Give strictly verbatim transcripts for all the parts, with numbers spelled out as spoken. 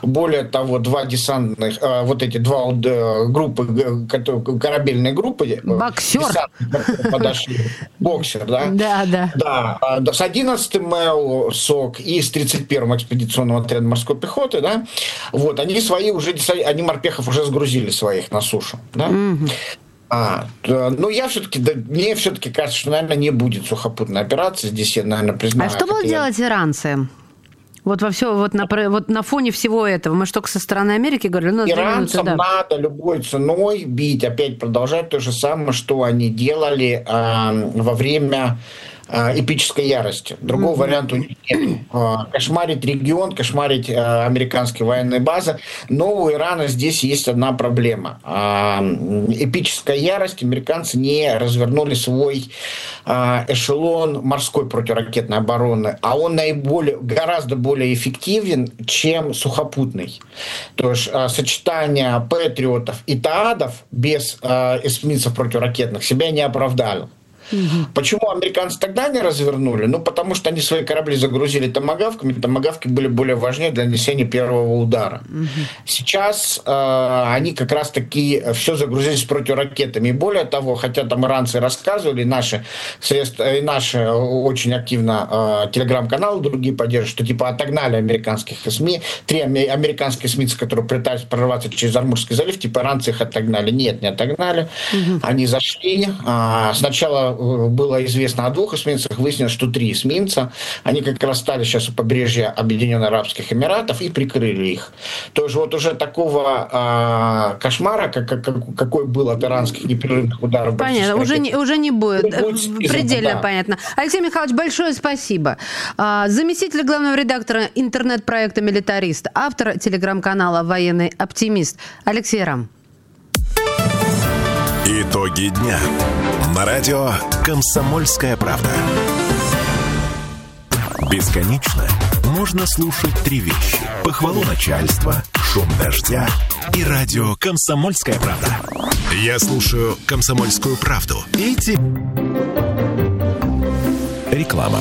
Более того, два десантных, вот эти два группы, корабельные группы, боксер, подошли, боксер, да? Да, да. Да, с одиннадцатым МЭУ СОК и с тридцать первым экспедиционным отрядом морской пехоты, да, вот, они свои уже, они морпехов уже сгрузили своих на сушу, да. Mm-hmm. А, но я все-таки, да, мне все-таки кажется, что, наверное, не будет сухопутной операции. Здесь я, наверное, признаю. А что будут делать иранцы? Вот во все, вот на, вот на фоне всего этого. Мы же только со стороны Америки говорили. Ну, иранцам минуты, да. надо любой ценой бить, опять продолжать то же самое, что они делали э, во время эпической ярости. Другого mm-hmm. варианта у них нет. Кошмарить регион, кошмарить американские военные базы. Но у Ирана здесь есть одна проблема. Эпическая ярость. Американцы не развернули свой эшелон морской противоракетной обороны, а он наиболее, гораздо более эффективен, чем сухопутный. То есть сочетание патриотов и таадов без эсминцев противоракетных себя не оправдало. Угу. Почему американцы тогда не развернули? Ну, потому что они свои корабли загрузили томагавками. Томагавки были более важнее для нанесения первого удара. Угу. Сейчас э, они как раз-таки все загрузились противоракетами. И более того, хотя там иранцы рассказывали, и наши, средства, и наши очень активно э, телеграм-каналы другие поддерживают, что типа отогнали американских СМИ. Три американских эсминца, которые пытались прорваться через Ормузский залив, типа иранцы их отогнали. Нет, не отогнали. Угу. Они зашли. Э, сначала было известно о двух эсминцах, выяснилось, что три эсминца. Они как раз стали сейчас у побережья Объединенных Арабских Эмиратов и прикрыли их. То есть вот уже такого э, кошмара, как, как, какой был от иранских непрерывных ударов. Понятно, уже не, уже не будет. будет Предельно да. понятно. Алексей Михайлович, большое спасибо. Заместитель главного редактора интернет-проекта «Милитарист», автор телеграм-канала «Военный оптимист» Алексей Рам. Итоги дня. На радио «Комсомольская правда». Бесконечно можно слушать три вещи. Похвалу начальства, шум дождя и радио «Комсомольская правда». Я слушаю «Комсомольскую правду». И те... Реклама.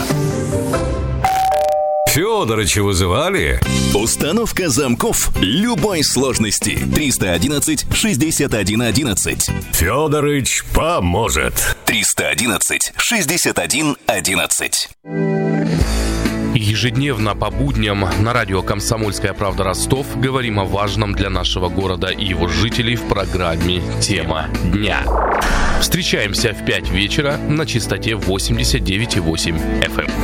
Фёдорыча вызывали? Установка замков любой сложности. триста одиннадцать шестьдесят один одиннадцать. Фёдорыч поможет. триста одиннадцать шестьдесят один одиннадцать. Ежедневно по будням на радио «Комсомольская правда» Ростов говорим о важном для нашего города и его жителей в программе «Тема дня». Встречаемся в пять вечера на частоте восемьдесят девять и восемь эф эм.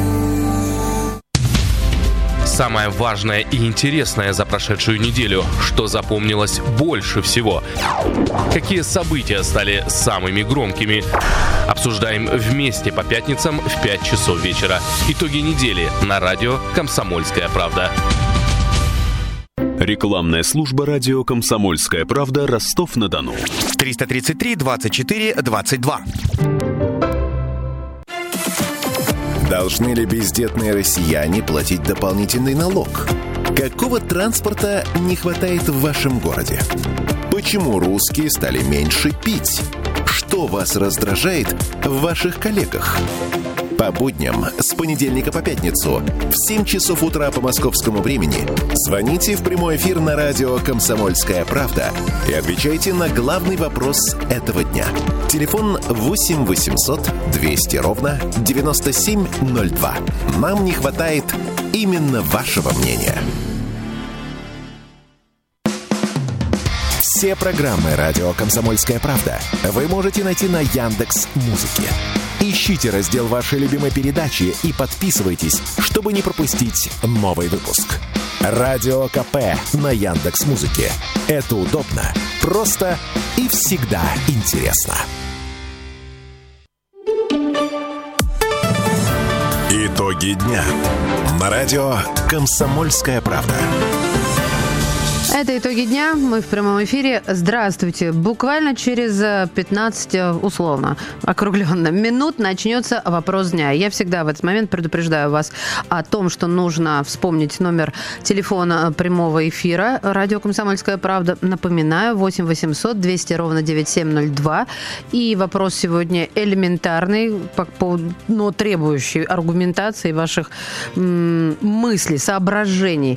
Самое важное и интересное за прошедшую неделю, что запомнилось больше всего. Какие события стали самыми громкими? Обсуждаем вместе по пятницам в пять часов вечера. Итоги недели на радио «Комсомольская правда». Рекламная служба радио «Комсомольская правда», Ростов-на-Дону. триста тридцать три двадцать четыре двадцать два. Должны ли бездетные россияне платить дополнительный налог? Какого транспорта не хватает в вашем городе? Почему русские стали меньше пить? Что вас раздражает в ваших коллегах? По будням с понедельника по пятницу в семь часов утра по московскому времени звоните в прямой эфир на радио «Комсомольская правда» и отвечайте на главный вопрос этого дня. Телефон восемь восемьсот двести ровно девяносто семь ноль два. Нам не хватает именно вашего мнения. Все программы радио «Комсомольская правда» вы можете найти на Яндекс.Музыке. Ищите раздел вашей любимой передачи и подписывайтесь, чтобы не пропустить новый выпуск. Радио КП на Яндекс.Музыке. Это удобно, просто и всегда интересно. Итоги дня. На радио «Комсомольская правда». Это «Итоги дня». Мы в прямом эфире. Здравствуйте. Буквально через пятнадцать, условно, округленно, минут начнется вопрос дня. Я всегда в этот момент предупреждаю вас о том, что нужно вспомнить номер телефона прямого эфира радио «Комсомольская правда». Напоминаю, восемь восемьсот двести ровно девяносто семь ноль два. И вопрос сегодня элементарный, но требующий аргументации ваших м- мыслей, соображений.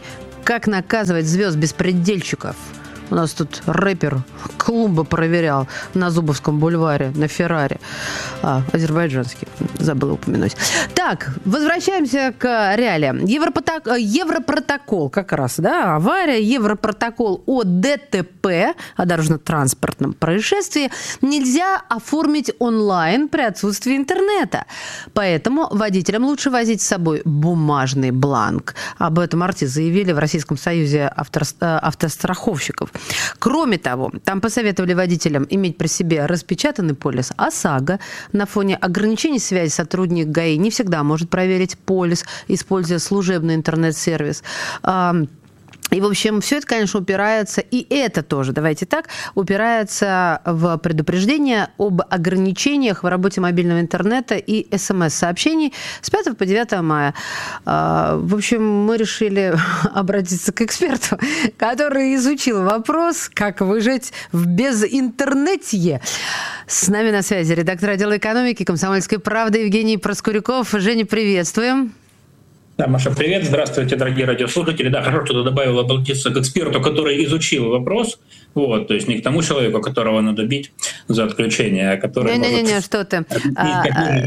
Как наказывать звезд-беспредельщиков? У нас тут рэпер клумбы проверял на Зубовском бульваре, на Феррари. А, азербайджанский, забыла упомянуть. Так, возвращаемся к реалиям. Европротокол, Европротокол как раз, да, авария. Европротокол о ДТП, о дорожно-транспортном происшествии, нельзя оформить онлайн при отсутствии интернета. Поэтому водителям лучше возить с собой бумажный бланк. Об этом арти заявили в Российском союзе автостраховщиков. Кроме того, там посоветовали водителям иметь при себе распечатанный полис ОСАГО. На фоне ограничений связи сотрудник ГАИ не всегда может проверить полис, используя служебный интернет-сервис. И, в общем, все это, конечно, упирается, и это тоже, давайте так, упирается в предупреждение об ограничениях в работе мобильного интернета и СМС-сообщений с пятого по девятое мая. В общем, мы решили обратиться к эксперту, который изучил вопрос, как выжить в безинтернете. С нами на связи редактор отдела экономики «Комсомольской правды» Евгений Проскуряков. Женя, приветствуем. Да, Маша, привет. Здравствуйте, дорогие радиослушатели. Да, хорошо, что ты добавила обратиться к эксперту, который изучил вопрос. Вот, то есть не к тому человеку, которого надо бить за отключение, а который не, не, не, не, что ты. А,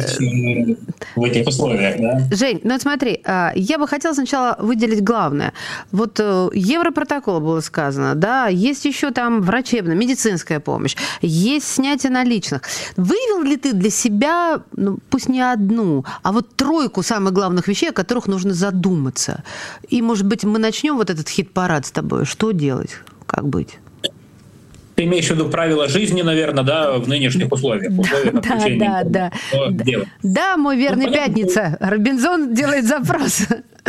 в этих условиях. Да? Жень, ну смотри, я бы хотела сначала выделить главное. Вот Европротокол было сказано, да, есть еще там врачебная, медицинская помощь, есть снятие наличных. Выявил ли ты для себя, ну, пусть не одну, а вот тройку самых главных вещей, о которых нужно задуматься? И, может быть, мы начнем вот этот хит-парад с тобой. Что делать? Как быть? Ты имеешь в виду правила жизни, наверное, да, в нынешних условиях? В условиях да, да, да. Да. Да, мой верный ну, Пятница. Робинзон делает запрос.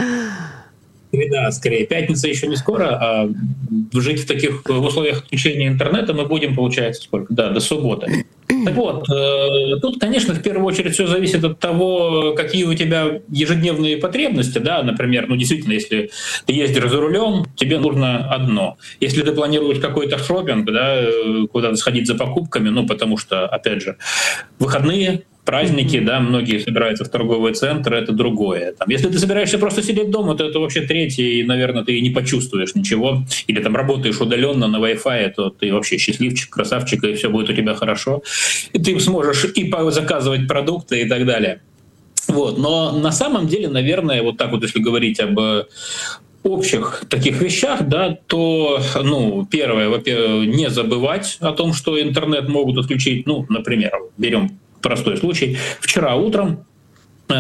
Да, скорее. Пятница еще не скоро, а жить в таких в условиях отключения интернета мы будем, получается, сколько? Да, до субботы. Так вот, тут, конечно, в первую очередь все зависит от того, какие у тебя ежедневные потребности, да, например, ну, действительно, если ты ездишь за рулем, тебе нужно одно. Если ты планируешь какой-то шопинг, да, куда-то сходить за покупками, ну, потому что, опять же, выходные, праздники, mm-hmm. да, многие собираются в торговые центры, это другое. Там, если ты собираешься просто сидеть дома, то это вообще третье, и, наверное, ты не почувствуешь ничего. Или там работаешь удаленно на Wi-Fi, то ты вообще счастливчик, красавчик, и все будет у тебя хорошо. И ты сможешь и заказывать продукты и так далее. Вот. Но на самом деле, наверное, вот так вот, если говорить об общих таких вещах, да, то, ну, первое, во-первых, не забывать о том, что интернет могут отключить, ну, например, берем простой случай. Вчера утром э,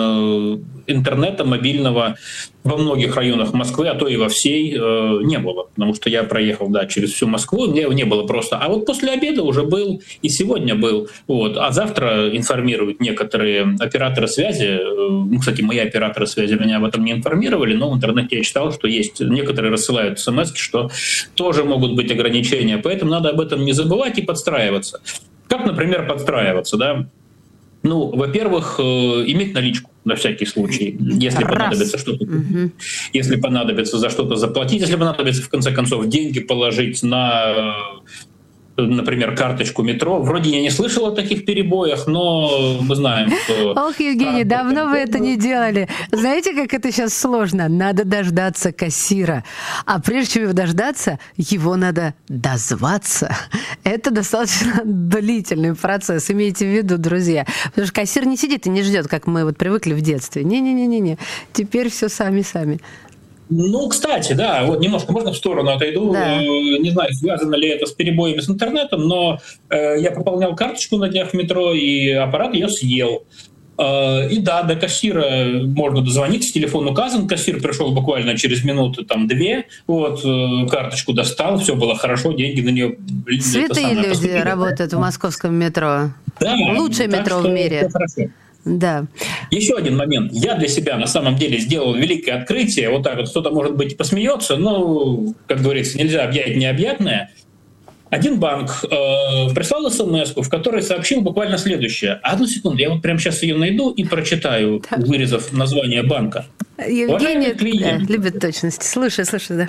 интернета мобильного во многих районах Москвы, а то и во всей, э, не было. Потому что я проехал, да, через всю Москву, мне не было просто. А вот после обеда уже был, и сегодня был. Вот. А завтра информируют некоторые операторы связи. Ну, кстати, мои операторы связи меня об этом не информировали, но в интернете я читал, что есть некоторые рассылают смс, что тоже могут быть ограничения. Поэтому надо об этом не забывать и подстраиваться. Как, например, подстраиваться, да? Ну, во-первых, э, иметь наличку на всякий случай, если Раз. понадобится что-то, угу. если понадобится за что-то заплатить, если понадобится, в конце концов, деньги положить на, например, карточку метро. Вроде я не слышал о таких перебоях, но мы знаем, что... Ох, Евгений, давно вы это не делали. Знаете, как это сейчас сложно? Надо дождаться кассира. А прежде чем его дождаться, его надо дозваться. Это достаточно длительный процесс, имейте в виду, друзья. Потому что кассир не сидит и не ждет, как мы вот привыкли в детстве. Не-не-не-не, теперь все сами-сами. Ну, кстати, да, вот немножко можно в сторону отойду. Да. Не знаю, связано ли это с перебоями с интернетом, но э, я пополнял карточку на днях в метро, и аппарат ее съел. Э, и да, до кассира можно дозвониться, телефон указан, кассир пришел буквально через минуту, там, две, вот, э, карточку достал, все было хорошо, деньги на нее... Святые люди поступили. Работают в московском метро. Да, лучшее метро в мире. Да. Еще один момент. Я для себя на самом деле сделал великое открытие. Вот так вот кто-то, может быть, посмеется, но, как говорится, нельзя объять необъятное. Один банк э, прислал смс-ку, в которой сообщил буквально следующее. Одну секунду, я вот прямо сейчас ее найду и прочитаю, так. вырезав название банка. Евгений да, любит точности. Слушай, слушай, да.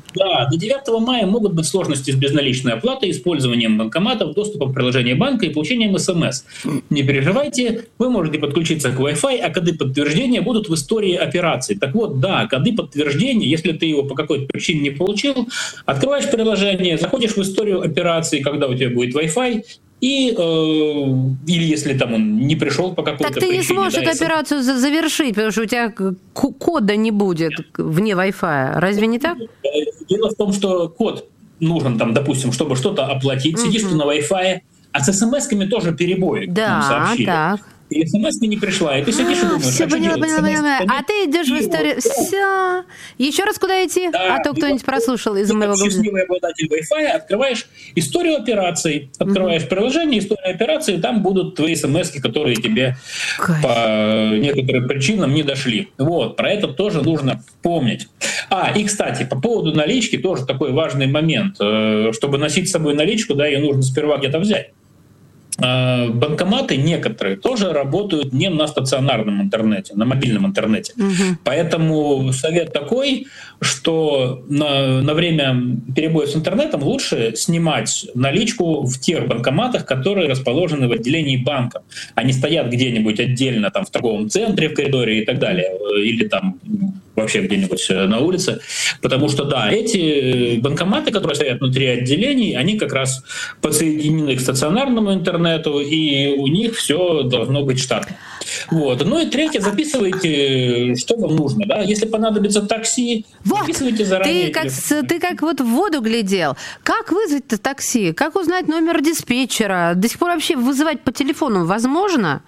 Да, до девятого мая могут быть сложности с безналичной оплатой, использованием банкоматов, доступом к приложению банка и получением СМС. Не переживайте, вы можете подключиться к Wi-Fi, а коды подтверждения будут в истории операций. Так вот, да, коды подтверждения, если ты его по какой-то причине не получил, открываешь приложение, заходишь в историю операций, когда у тебя будет Wi-Fi, и, э, или если там он не пришел по какой-то причине. Так ты не сможешь да, эту если... операцию завершить, потому что у тебя кода не будет вне Wi-Fi. Разве не так? Дело в том, что код нужен, там, допустим, чтобы что-то оплатить. Mm-hmm. Сидишь ты на Wi-Fi, а с смс-ками тоже перебои. Да, так. И смс не пришла, и ты сидишь и думаешь, все, а поняла, что поняла, поняла. А ты идешь и в историю. Вот, все. Еще раз куда идти? Да, а то кто-нибудь прослушал из моего голоса. Счастливый обладатель Wi-Fi, открываешь историю операций, открываешь mm-hmm. приложение, историю операций, и там будут твои смс-ки, которые тебе Кайф. По некоторым причинам не дошли. Вот, про это тоже нужно помнить. А, и, кстати, по поводу налички тоже такой важный момент. Чтобы носить с собой наличку, да, ее нужно сперва где-то взять. Банкоматы некоторые тоже работают не на стационарном интернете, на мобильном интернете. Угу. Поэтому совет такой, что на, на время перебоев с интернетом лучше снимать наличку в тех банкоматах, которые расположены в отделении банка. Они стоят где-нибудь отдельно там, в торговом центре, в коридоре и так далее. Или там вообще где-нибудь на улице. Потому что, да, эти банкоматы, которые стоят внутри отделений, они как раз подсоединены к стационарному интернету, и у них все должно быть штатно. Вот. Ну и третье, записывайте, что вам нужно. Да? Если понадобится такси, вот. Записывайте заранее. Ты как, ты как вот в воду глядел. Как вызвать-то такси? Как узнать номер диспетчера? До сих пор вообще вызывать по телефону возможно?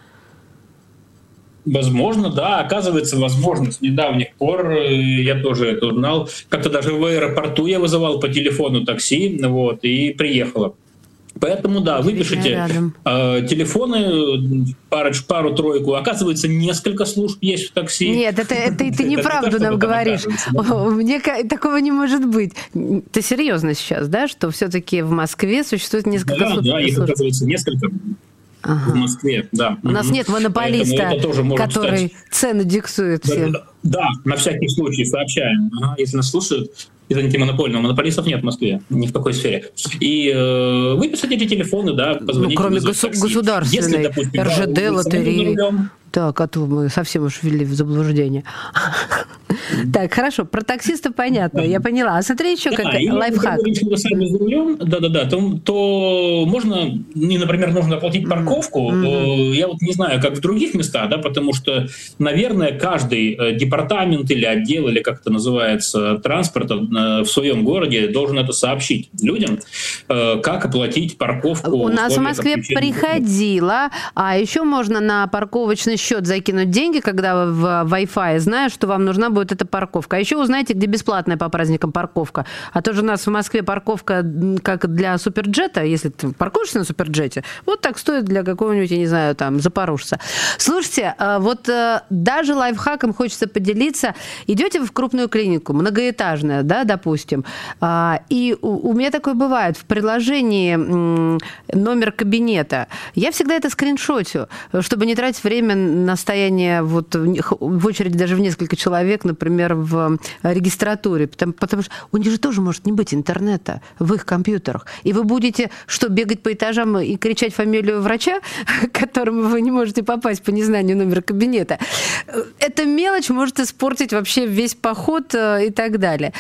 Возможно, да. Оказывается, возможно, с недавних пор я тоже это узнал. Как-то даже в аэропорту я вызывал по телефону такси, вот, и приехала. Поэтому, да, выпишите э, телефоны, пару, пару-тройку. Оказывается, несколько служб есть в такси. Нет, это, это ты неправду нам говоришь. Мне такого не может быть. Ты серьезно сейчас, да, что все-таки в Москве существует несколько служб? Да, их, оказывается, несколько. Ага. В Москве, да. У нас нет монополиста, который стать... цены диктует всем. Да, да, на всякий случай сообщаем. Ага, если нас слушают, из антимонопольного, монополистов нет в Москве, ни в какой сфере. И э, выписать эти телефоны, да, позвонить. Ну, кроме госу- государственной, если, допустим, эр жэ дэ, да, лотереи. Так, а то мы совсем уж ввели в заблуждение. Так, хорошо, про таксиста понятно, я поняла. А смотри, еще как лайфхак. Если вы сами за рулем, да-да-да, то можно, например, нужно оплатить парковку. Я вот не знаю, как в других местах, да, потому что, наверное, каждый департамент или отдел, или как это называется, транспорта в своем городе должен это сообщить людям, как оплатить парковку. У нас в Москве приходило, а еще можно на парковочный счет закинуть деньги, когда в Wi-Fi, зная, что вам нужна будет эта парковка. А еще узнаете, где бесплатная по праздникам парковка. А то же у нас в Москве парковка как для суперджета, если ты паркуешься на суперджете, вот так стоит для какого-нибудь, я не знаю, там, запорожца. Слушайте, вот даже лайфхаком хочется поделиться. Идете вы в крупную клинику, многоэтажная, да, допустим, и у меня такое бывает, в приложении номер кабинета, я всегда это скриншотю, чтобы не тратить время на стояние вот в очереди даже в несколько человек, например, в регистратуре, потому, потому что у них же тоже может не быть интернета в их компьютерах. И вы будете что, бегать по этажам и кричать фамилию врача, к которому вы не можете попасть по незнанию номера кабинета. Эта мелочь может испортить вообще весь поход и так далее.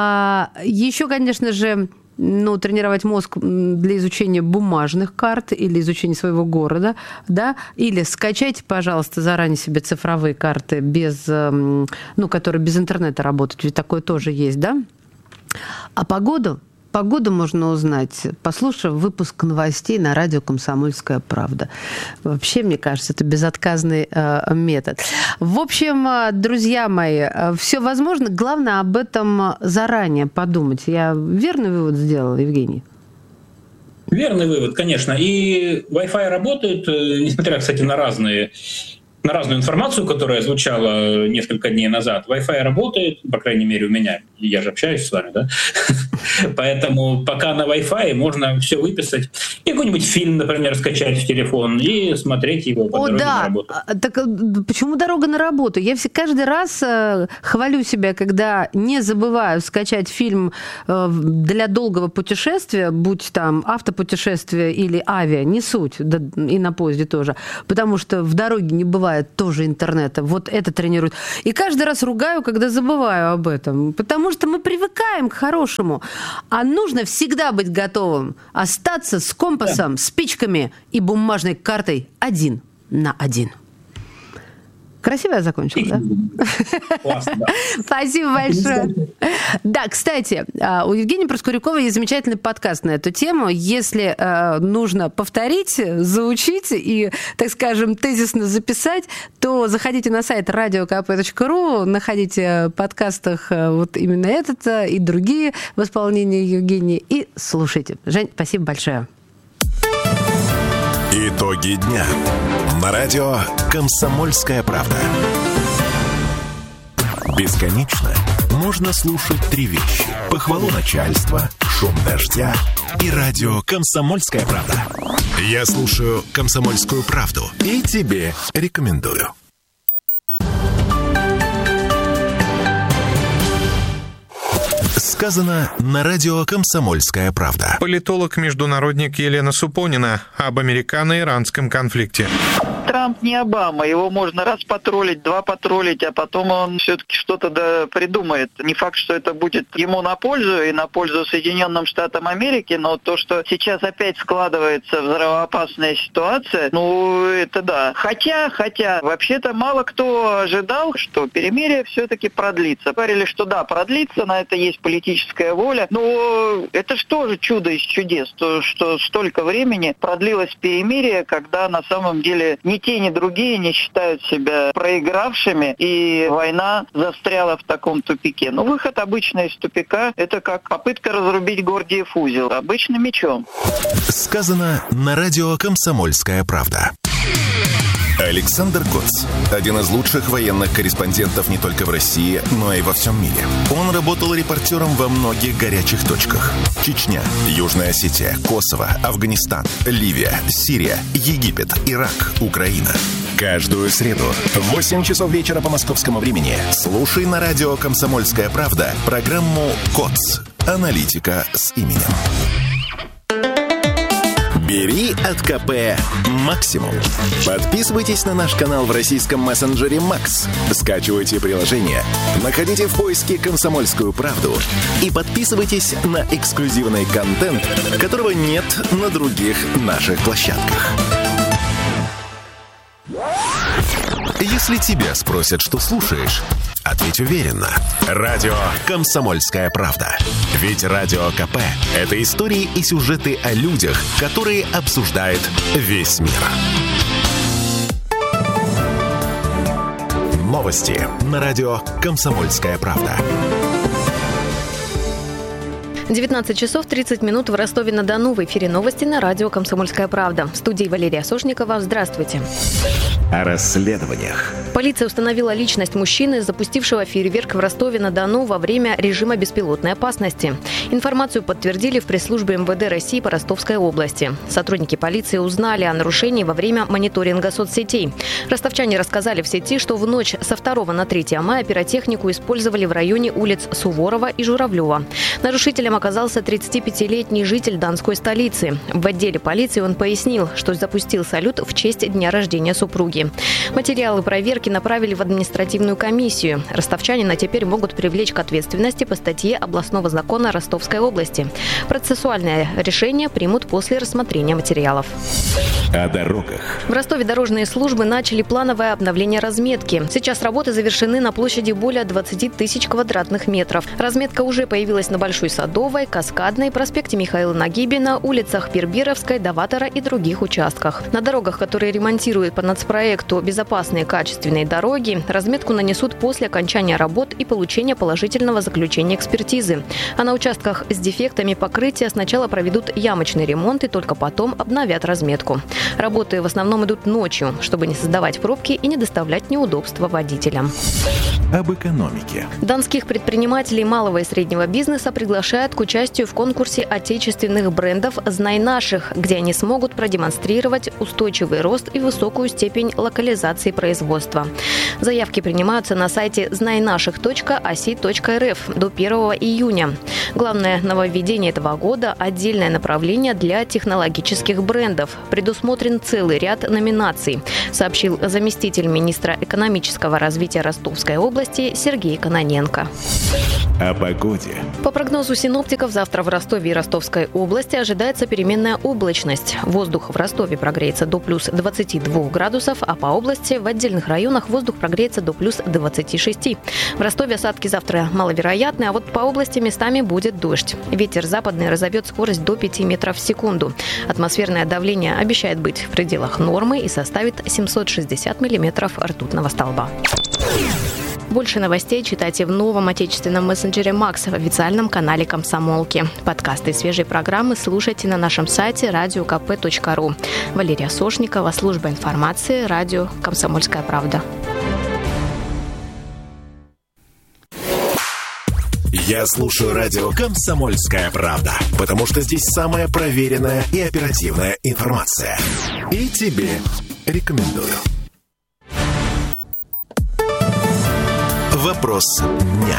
Еще, конечно же, ну, тренировать мозг для изучения бумажных карт или изучения своего города, да, или скачайте, пожалуйста, заранее себе цифровые карты, без, ну, которые без интернета работают, ведь такое тоже есть, да. А погоду? Погоду можно узнать, послушав выпуск новостей на радио «Комсомольская правда». Вообще, мне кажется, это безотказный э, метод. В общем, друзья мои, все возможно. Главное об этом заранее подумать. Я верный вывод сделала, Евгений? Верный вывод, конечно. И Wi-Fi работает, несмотря, кстати, на разные... на разную информацию, которая звучала несколько дней назад. Wi-Fi работает, по крайней мере, у меня. Я же общаюсь с вами, да? Поэтому пока на Wi-Fi можно все выписать. И какой-нибудь фильм, например, скачать в телефон и смотреть его по О, дороге да. на работу. Так почему дорога на работу? Я все, каждый раз э, хвалю себя, когда не забываю скачать фильм э, для долгого путешествия, будь там автопутешествие или авиа, не суть, да, и на поезде тоже, потому что в дороге не бывает тоже интернета. Вот это тренирует. И каждый раз ругаю, когда забываю об этом, потому что мы привыкаем к хорошему, а нужно всегда быть готовым остаться с компасом, да, спичками и бумажной картой один на один. Красиво я закончила, да? Классно, да. Спасибо большое. Да, кстати, у Евгении Проскуряковой есть замечательный подкаст на эту тему. Если э, нужно повторить, заучить и, так скажем, тезисно записать, то заходите на сайт радио ка пэ точка ру, находите в подкастах вот именно этот и другие в исполнении Евгении и слушайте. Жень, спасибо большое. Итоги дня на радио «Комсомольская правда». Бесконечно можно слушать три вещи: похвалу начальства, шум дождя и радио «Комсомольская правда». Я слушаю «Комсомольскую правду» и тебе рекомендую. Сказано на радио «Комсомольская правда». Политолог-международник Елена Супонина об американо-иранском конфликте. Трамп не Обама, его можно раз потроллить, два потроллить, а потом он все-таки что-то да придумает. Не факт, что это будет ему на пользу и на пользу Соединенным Штатам Америки, но то, что сейчас опять складывается взрывоопасная ситуация, ну это да. Хотя, хотя, вообще-то мало кто ожидал, что перемирие все-таки продлится. Говорили, что да, продлится, на это есть политическая воля, но это же тоже чудо из чудес, то, что столько времени продлилось перемирие, когда на самом деле ни те, ни другие не считают себя проигравшими, и война застряла в таком тупике. Но выход обычно из тупика – это как попытка разрубить Гордиев узел, обычно мечом. Сказано на радио «Комсомольская правда». Александр Коц – один из лучших военных корреспондентов не только в России, но и во всем мире. Он работал репортером во многих горячих точках: Чечня, Южная Осетия, Косово, Афганистан, Ливия, Сирия, Египет, Ирак, Украина. Каждую среду в восемь часов вечера по московскому времени слушай на радио «Комсомольская правда» программу «Коц. Аналитика с именем». Бери от ка пэ максимум. Подписывайтесь на наш канал в российском мессенджере Макс. Скачивайте приложение, находите в поиске «Комсомольскую правду» и подписывайтесь на эксклюзивный контент, которого нет на других наших площадках. Если тебя спросят, что слушаешь, ответь уверенно. Радио «Комсомольская правда». Ведь Радио КП – это истории и сюжеты о людях, которые обсуждает весь мир. Новости на радио «Комсомольская правда». девятнадцать часов тридцать минут в Ростове-на-Дону. В эфире новости на радио «Комсомольская правда». В студии Валерия Сошникова. Здравствуйте. О расследованиях. Полиция установила личность мужчины, запустившего фейерверк в Ростове-на-Дону во время режима беспилотной опасности. Информацию подтвердили в пресс-службе эм вэ дэ России по Ростовской области. Сотрудники полиции узнали о нарушении во время мониторинга соцсетей. Ростовчане рассказали в сети, что в ночь со второго на третье мая пиротехнику использовали в районе улиц Суворова и Журавлева. Нарушителем оказался тридцатипятилетний житель Донской столицы. В отделе полиции он пояснил, что запустил салют в честь дня рождения супруги. Материалы проверки направили в административную комиссию. Ростовчанина теперь могут привлечь к ответственности по статье областного закона Ростовской области. Процессуальное решение примут после рассмотрения материалов. О дорогах. В Ростове дорожные службы начали плановое обновление разметки. Сейчас работы завершены на площади более двадцати тысяч квадратных метров. Разметка уже появилась на Большой Садовой, Каскадной, проспекте Михаила Нагибина, улицах Пербировской, Даватора и других участках. На дорогах, которые ремонтируют по нацпроекту «Безопасные качественные дороги», разметку нанесут после окончания работ и получения положительного заключения экспертизы. А на участках с дефектами покрытия сначала проведут ямочный ремонт и только потом обновят разметку. Работы в основном идут ночью, чтобы не создавать пробки и не доставлять неудобства водителям. Об экономике. Донских предпринимателей малого и среднего бизнеса приглашают к участию в конкурсе отечественных брендов «Знай наших», где они смогут продемонстрировать устойчивый рост и высокую степень локализации производства. Заявки принимаются на сайте знай наших точка оси точка эр эф до первого июня. Главное нововведение этого года – отдельное направление для технологических брендов. Предусмотрен целый ряд номинаций, сообщил заместитель министра экономического развития Ростовской области Сергей Кононенко. О погоде. По прогнозу синоптиков, завтра в Ростове и Ростовской области ожидается переменная облачность. Воздух в Ростове прогреется до плюс двадцати двух градусов, а по области в отдельных районах воздух прогреется до плюс двадцати шести. В Ростове осадки завтра маловероятны, а вот по области местами будет дождь. Ветер западный разовьет скорость до пяти метров в секунду. Атмосферное давление обещает быть в пределах нормы и составит семьсот шестьдесят миллиметров ртутного столба. Больше новостей читайте в новом отечественном мессенджере «Макс» в официальном канале «Комсомолки». Подкасты и свежие программы слушайте на нашем сайте радио ка пэ точка ру. Валерия Сошникова, служба информации, радио «Комсомольская правда». Я слушаю радио «Комсомольская правда», потому что здесь самая проверенная и оперативная информация. И тебе рекомендую. Вопрос дня.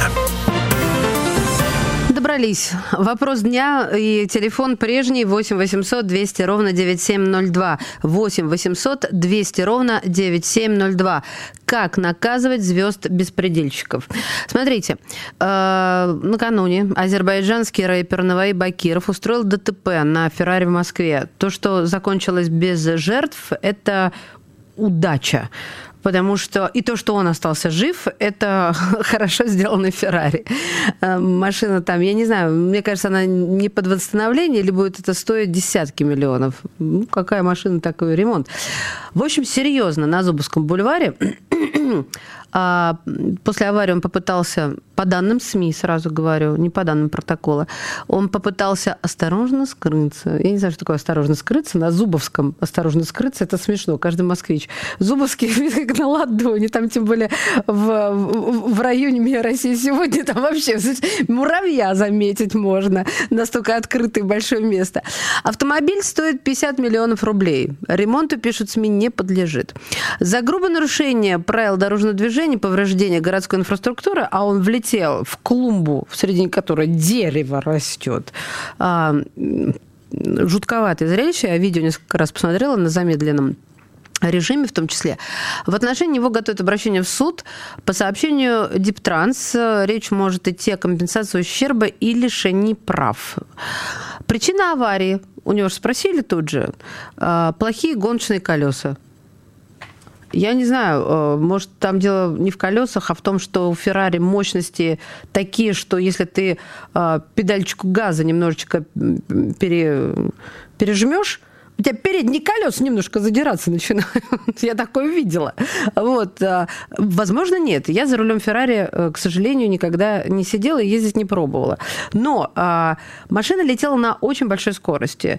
Добрались. Вопрос дня и телефон прежний восемь восемьсот двести ровно девяносто семь ноль два. восемь восемьсот двести ровно девяносто семь ноль два. Как наказывать звезд-беспредельщиков? Смотрите, э, накануне азербайджанский рэпер Наваи Бакиров устроил дэ тэ пэ на Феррари в Москве. То, что закончилось без жертв, это удача. Потому что и то, что он остался жив, это хорошо сделанный Феррари. Машина там, я не знаю, мне кажется, она не под восстановление, или будет это стоить десятки миллионов. Ну, какая машина, такой ремонт. В общем, серьезно, на Зубовском бульваре после аварии он попытался, по данным СМИ, сразу говорю, не по данным протокола, он попытался осторожно скрыться. Я не знаю, что такое осторожно скрыться. На Зубовском осторожно скрыться, это смешно. Каждый москвич. Зубовский как на ладони. Там, тем более, в, в, в районе «Мия России сегодня» там вообще муравья заметить можно. Настолько открытое большое место. Автомобиль стоит пятьдесят миллионов рублей. Ремонту, пишут СМИ, не подлежит. За грубое нарушение правил дорожного движения, повреждение городской инфраструктуры, а он влетел в клумбу, в середине которой дерево растет. А, жутковатое зрелище. Я видео несколько раз посмотрела на замедленном режиме в том числе. В отношении него готовят обращение в суд. По сообщению Диптранс, речь может идти о компенсации ущерба и лишении прав. Причина аварии, у него же спросили тут же, плохие гоночные колеса. Я не знаю, может, там дело не в колесах, а в том, что у Феррари мощности такие, что если ты педальчику газа немножечко пере, пережмешь, у тебя передние колеса немножко задираться начинают. Я такое видела. Вот. Возможно, нет. Я за рулем Феррари, к сожалению, никогда не сидела и ездить не пробовала. Но а, машина летела на очень большой скорости.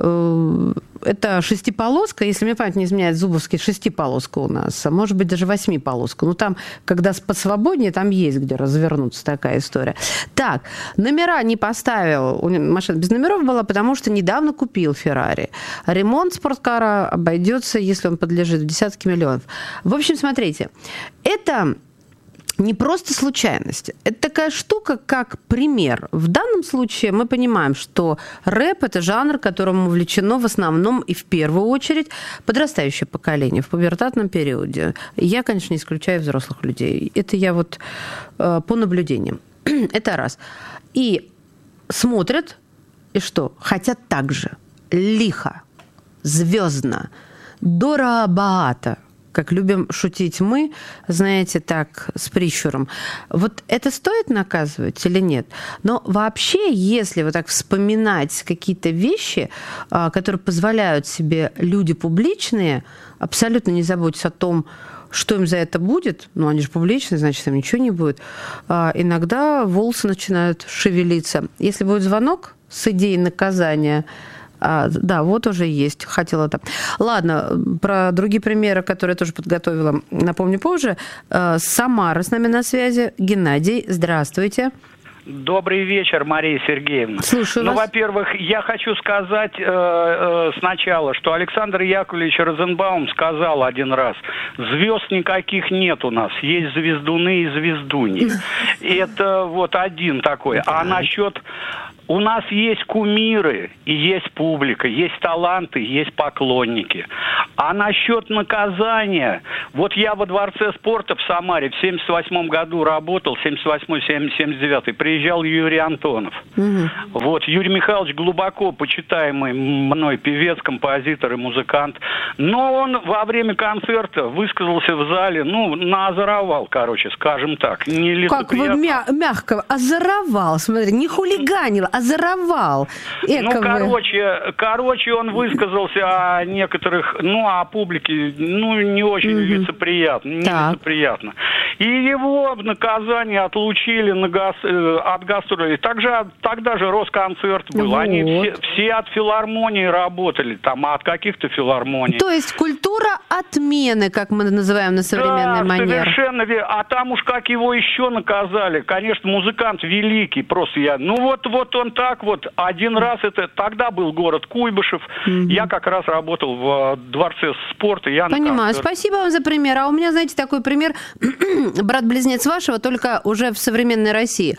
Это шестиполоска, если мне память не изменяет, Зубовский шестиполоска у нас, а может быть даже восьмиполоска. Ну, там, когда посвободнее, там есть где развернуться, такая история. Так, номера не поставил, машина без номеров была, потому что недавно купил Феррари. Ремонт спорткара обойдется, если он подлежит, в десятки миллионов. В общем, смотрите, это не просто случайность. Это такая штука, как пример. В данном случае мы понимаем, что рэп – это жанр, которому увлечено в основном и в первую очередь подрастающее поколение в пубертатном периоде. Я, конечно, не исключаю взрослых людей. Это я вот э, по наблюдениям. Это раз. И смотрят, и что? Хотят так же. Лихо, звездно, дорого-богато, как любим шутить мы, знаете, так, с прищуром. Вот это стоит наказывать или нет? Но вообще, если вот так вспоминать какие-то вещи, которые позволяют себе люди публичные, абсолютно не заботясь о том, что им за это будет, ну, они же публичные, значит, им ничего не будет, иногда волосы начинают шевелиться. Если будет звонок с идеей наказания, А, да, вот уже есть. Хотела там. Ладно, про другие примеры, которые я тоже подготовила, напомню позже. Самара с нами на связи. Геннадий, здравствуйте. Добрый вечер, Мария Сергеевна. Слушаю ну, вас. во-первых, я хочу сказать э, э, сначала, что Александр Яковлевич Розенбаум сказал один раз: звезд никаких нет у нас, есть звездуны и звездуни. Это вот один такой. А насчет... У нас есть кумиры, и есть публика, есть таланты, есть поклонники. А насчет наказания, вот я во Дворце спорта в Самаре в семьдесят восьмом году работал, семьдесят восьмой — семьдесят девятый, приезжал Юрий Антонов. Угу. Вот, Юрий Михайлович глубоко почитаемый мной певец, композитор и музыкант. Но он во время концерта высказался в зале, ну, наозоровал, короче, скажем так. Как вы мя- мягко озоровал, смотри, не хулиганил, озоровал. Эко ну, вы. короче, короче, он высказался о некоторых, ну, о публике, ну, не очень mm-hmm. лицеприятно, нелицеприятно. И его в наказание отлучили на гас... от гастролей. Также, тогда же Росконцерт был. Вот. Они все, все от филармонии работали, там, а от каких-то филармоний. То есть культура отмены, как мы называем на современный да, манер. Совершенно верно. А там уж как его еще наказали. Конечно, музыкант великий, просто я. Ну вот, вот он так вот. Один раз это тогда был город Куйбышев. Mm-hmm. Я как раз работал в Дворце спорта. Я Понимаю. Спасибо вам за пример. А у меня, знаете, такой пример. Брат-близнец вашего, только уже в современной России.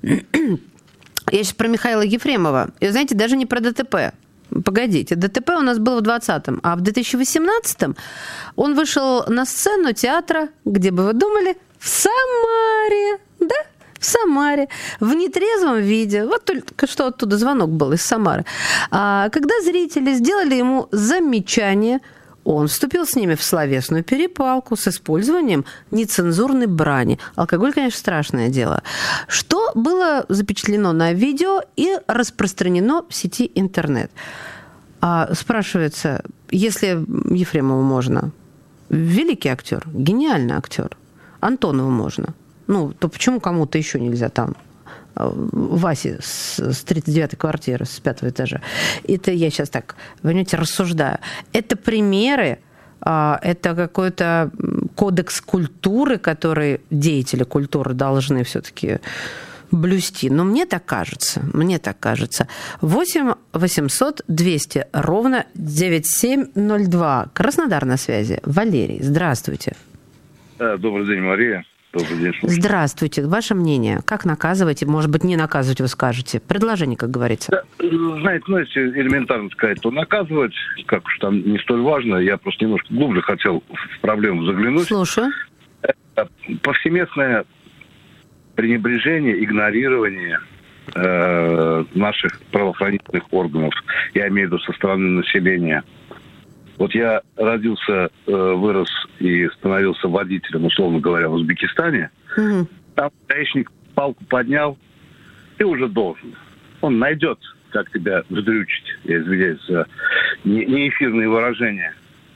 Я сейчас про Михаила Ефремова. И, знаете, даже не про ДТП. Погодите, ДТП у нас было в двадцатом, а в две тысячи восемнадцатом он вышел на сцену театра, где бы вы думали, в Самаре, да? В Самаре, в нетрезвом виде. Вот только что оттуда звонок был из Самары. А когда зрители сделали ему замечание, он вступил с ними в словесную перепалку с использованием нецензурной брани. Алкоголь, конечно, страшное дело. Что было запечатлено на видео и распространено в сети интернет. А спрашивается, если Ефремову можно, великий актер, гениальный актер, Антонову можно, ну, то почему кому-то еще нельзя там? Васе с, с тридцать девятой квартиры, с пятого этажа. Это я сейчас так, понимаете, рассуждаю. Это примеры, это какой-то кодекс культуры, который деятели культуры должны все-таки блюсти. Но мне так кажется, мне так кажется. восемь восемьсот двести ровно девяносто семь ноль два. Краснодар на связи. Валерий, здравствуйте. Добрый день, Мария. Добрый день, слушайте. Здравствуйте. Ваше мнение? Как наказывать? Может быть, не наказывать, вы скажете? Предложение, как говорится. Да, знаете, ну, если элементарно сказать, то наказывать, как уж там, не столь важно. Я просто немножко глубже хотел в проблему заглянуть. Слушаю. Это повсеместное пренебрежение, игнорирование э, наших правоохранительных органов. Я имею в виду со стороны населения. Вот я родился, вырос и становился водителем, условно говоря, в Узбекистане. Mm-hmm. Там гаишник палку поднял, ты уже должен. Он найдет, как тебя вздрючить, я извиняюсь за неэфирные выражения.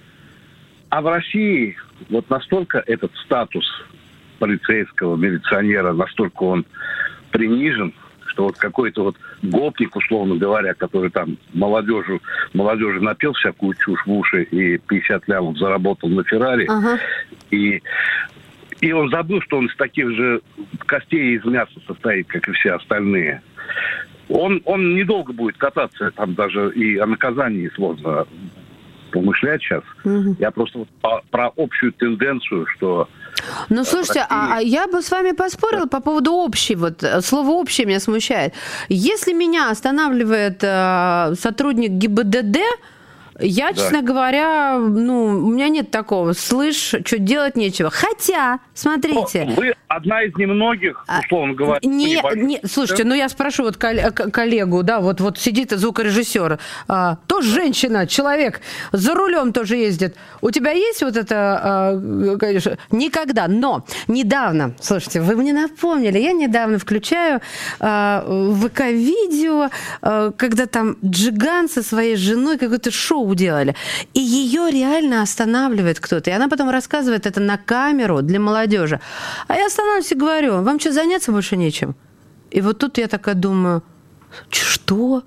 А в России вот настолько этот статус полицейского, милиционера, настолько он принижен, что вот какой-то вот гопник, условно говоря, который там молодежи, молодежи напел всякую чушь в уши и пятьдесят лямов заработал на Феррари, ага. и, и он забыл, что он из таких же костей и из мяса состоит, как и все остальные. Он, он недолго будет кататься, там даже и о наказании сложно помышлять сейчас. Угу. Я просто вот по, про общую тенденцию, что... Ну, слушайте, России... а, а я бы с вами поспорила да. по поводу общей. Вот слово «общее» меня смущает. Если меня останавливает э, сотрудник ГИБДД, я, да. честно говоря, ну, у меня нет такого. Слышь, что делать нечего. Хотя, смотрите... Но вы одна из немногих, условно говоря... Не, не, слушайте, да? ну я спрошу вот коллегу, да, вот, вот сидит звукорежиссер, а, тоже женщина, человек, за рулем тоже ездит. У тебя есть вот это, а, конечно, никогда, но недавно, слушайте, вы мне напомнили, я недавно включаю а, ВК-видео, а, когда там Джиган со своей женой какое-то шоу делали. И ее реально останавливает кто-то. И она потом рассказывает это на камеру для молодежи. А я останавливаюсь и говорю, вам что, заняться больше нечем? И вот тут я такая думаю, что?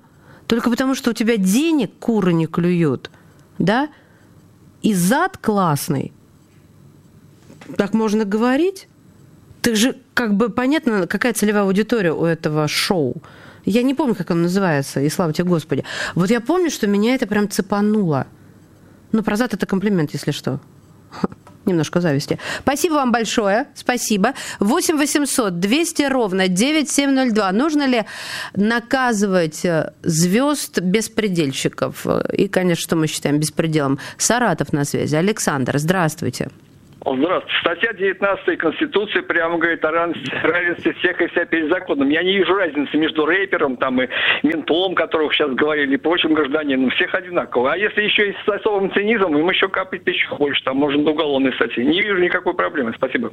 только потому, что у тебя денег куры не клюют, да, и зад классный. Так можно говорить? Ты же, как бы, понятно, какая целевая аудитория у этого шоу. Я не помню, как оно называется, и слава тебе, Господи. Вот я помню, что меня это прям цепануло. Ну, про зад это комплимент, если что. Немножко зависти. Спасибо вам большое. Спасибо. восемь восемьсот двести ровно девять семь ноль два. Нужно ли наказывать звезд беспредельщиков? И, конечно, что мы считаем беспределом? Саратов на связи. Александр, здравствуйте. Здравствуйте. Статья девятнадцатая Конституции прямо говорит о равенстве, равенстве всех и вся перед законом. Я не вижу разницы между рэпером там, и ментолом, которых сейчас говорили, и прочим гражданином. Всех одинаково. А если еще и с особым цинизмом, им еще капать еще больше. Там можно до уголовной статьи. Не вижу никакой проблемы. Спасибо.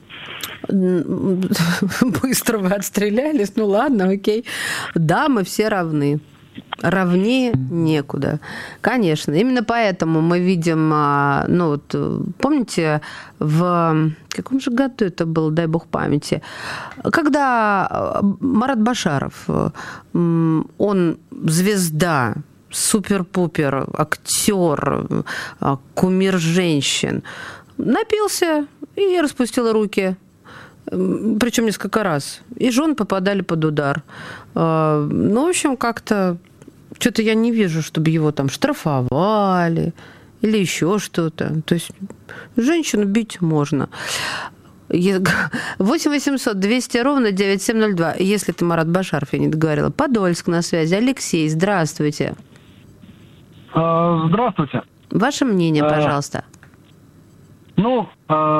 Быстро вы отстрелялись. Ну ладно, окей. Да, мы все равны. Равнее некуда. Конечно. Именно поэтому мы видим, ну вот, помните, в каком же году это было, дай бог памяти, когда Марат Башаров, он звезда, супер-пупер, актер, кумир женщин, напился и распустил руки. Причем несколько раз. И жены попадали под удар. Ну, в общем, как-то что-то я не вижу, чтобы его там штрафовали или еще что-то. То есть женщину бить можно. восемь восемьсот двести ровно девять семь ноль два. Если ты Марат Башаров, я не договорила. Подольск на связи. Алексей, здравствуйте. Здравствуйте. Ваше мнение, пожалуйста. Ну,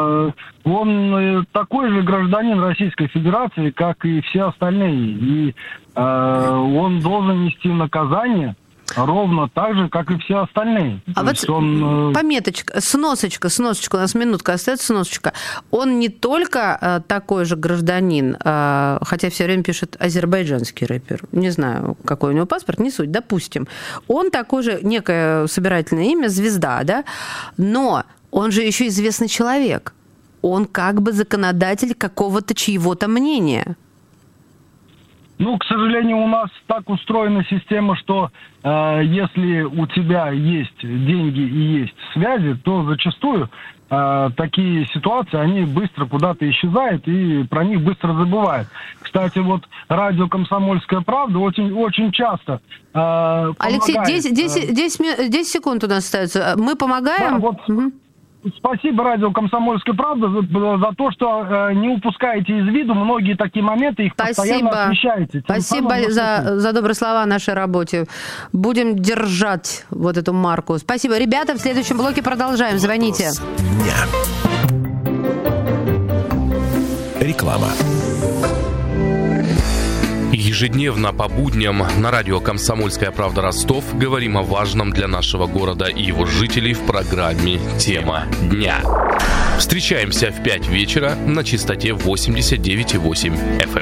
он такой же гражданин Российской Федерации, как и все остальные. И он должен нести наказание ровно так же, как и все остальные. А вот он... пометочка, сносочка, сносочка, у нас минутка остается, сносочка. Он не только такой же гражданин, хотя все время пишет азербайджанский рэпер. Не знаю, какой у него паспорт, не суть, допустим. Он такой же, некое собирательное имя, звезда, да? Но он же еще известный человек. Он как бы законодатель какого-то чьего-то мнения. Ну, к сожалению, у нас так устроена система, что э, если у тебя есть деньги и есть связи, то зачастую э, такие ситуации, они быстро куда-то исчезают и про них быстро забывают. Кстати, вот радио «Комсомольская правда» очень, очень часто э, Алексей, помогает, десять, десять, десять, десять секунд у нас остается. Мы помогаем? Да, вот. Угу. Спасибо радио «Комсомольская правда» за, за то, что э, не упускаете из виду многие такие моменты, их Спасибо. постоянно освещаете. Тем Спасибо за, за добрые слова о нашей работе. Будем держать вот эту марку. Спасибо. Ребята, в следующем блоке продолжаем. Звоните. Реклама. Ежедневно по будням на радио «Комсомольская правда» Ростов говорим о важном для нашего города и его жителей в программе «Тема дня». Встречаемся в пять вечера на частоте восемьдесят девять и восемь эф эм.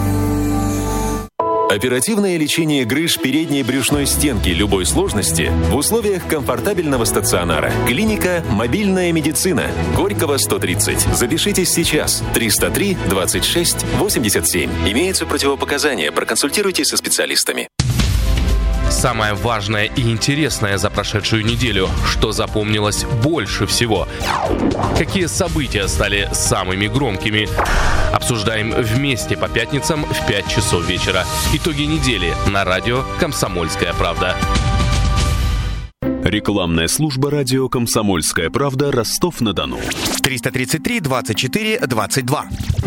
Оперативное лечение грыж передней брюшной стенки любой сложности в условиях комфортабельного стационара. Клиника «Мобильная медицина». Горького, сто тридцать. Запишитесь сейчас. триста три двадцать шесть восемьдесят семь. Имеются противопоказания. Проконсультируйтесь со специалистами. Самое важное и интересное за прошедшую неделю. Что запомнилось больше всего? Какие события стали самыми громкими? Обсуждаем вместе по пятницам в пять часов вечера. Итоги недели на радио «Комсомольская правда». Рекламная служба радио «Комсомольская правда» Ростов-на-Дону. триста тридцать три двадцать четыре двадцать два.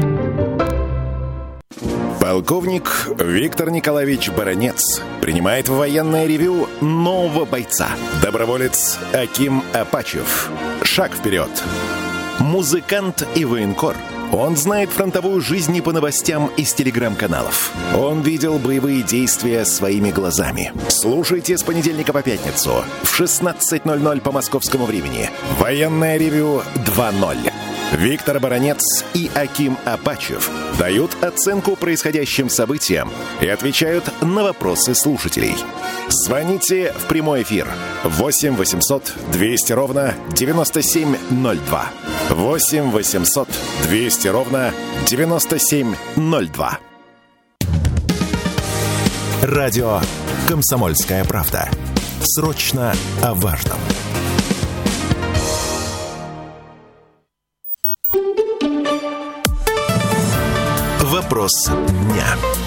Полковник Виктор Николаевич Баранец принимает в военное ревью нового бойца. Доброволец Аким Апачев. Шаг вперед. Музыкант и военкор. Он знает фронтовую жизнь не по новостям из телеграм-каналов. Он видел боевые действия своими глазами. Слушайте с понедельника по пятницу в шестнадцать ноль ноль по московскому времени. Военное ревью два ноль. Виктор Баранец и Аким Апачев дают оценку происходящим событиям и отвечают на вопросы слушателей. Звоните в прямой эфир восемь восемьсот двести ровно девяносто семь ноль два. восемь восемьсот двести ровно девяносто семь ноль два. Радио «Комсомольская правда». Срочно о важном. Вопрос дня.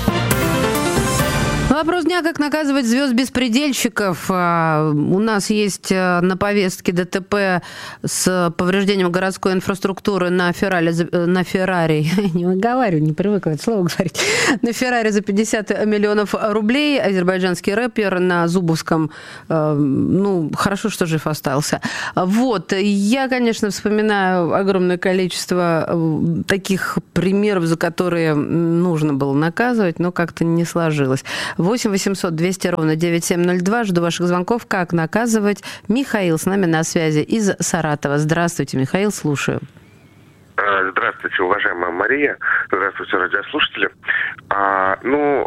Вопрос дня: как наказывать звезд-беспредельщиков. У нас есть на повестке ДТП с повреждением городской инфраструктуры на Феррари, на Феррари, не выговариваю, не привыкла это слово говорить, на Феррари за пятьдесят миллионов рублей. Азербайджанский рэпер на Зубовском, ну, хорошо, что жив остался. Вот, я, конечно, вспоминаю огромное количество таких примеров, за которые нужно было наказывать, но как-то не сложилось. восемь восемьсот двести ровно девять семь ноль два. Жду ваших звонков. Как наказывать? Михаил с нами на связи из Саратова. Здравствуйте, Михаил, слушаю. Здравствуйте, уважаемая Мария. Здравствуйте, радиослушатели. А, ну,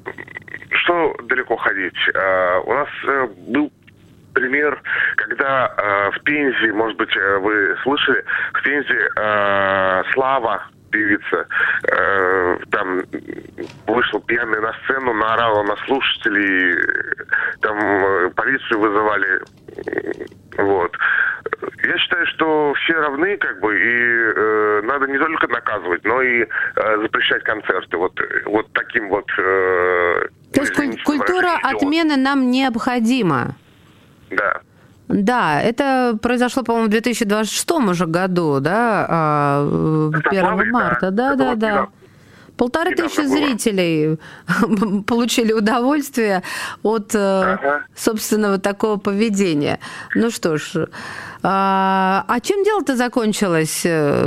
что далеко ходить? А, у нас а, был пример, когда а, в Пензе, может быть, вы слышали, в Пензе а, Слава, певица, э, там вышла пьяная на сцену, наорала на слушателей, там э, полицию вызывали, вот. Я считаю, что все равны, как бы, и э, надо не только наказывать, но и э, запрещать концерты, вот, вот таким вот... Э, То есть куль- культура отмены нам необходима? Да. Да, это произошло, по-моему, в две тысячи двадцать шестом уже году, да, первого марта, да, да, да. Полторы тысячи зрителей получили удовольствие от ага. собственного такого поведения. Ну что ж, а, а чем дело-то закончилось?